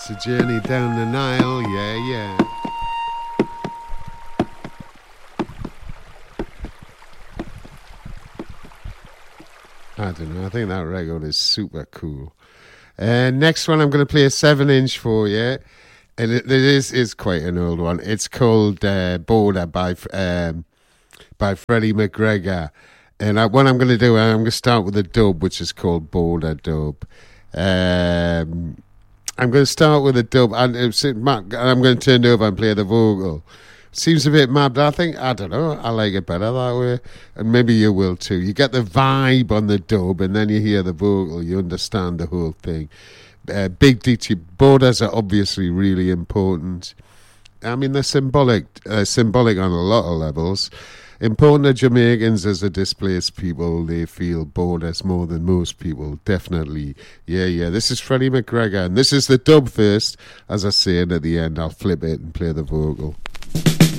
It's a journey down the Nile, yeah. I don't know, I think that record is super cool. Next one, I'm going to play a 7-inch for you. And it is quite an old one. It's called Border by Freddie McGregor. And what I'm going to do, I'm going to start with a dub, which is called Border Dub. I'm going to start with a dub, and I'm going to turn it over and play the vocal. Seems a bit mad, but I don't know, I like it better that way. And maybe you will too. You get the vibe on the dub, and then you hear the vocal, you understand the whole thing. Big DT borders are obviously really important. I mean, they're symbolic on a lot of levels. Important to Jamaicans as a displaced people. They feel borders more than most people, definitely. Yeah. This is Freddie McGregor, and this is the dub first. As I say, and at the end, I'll flip it and play the vocal.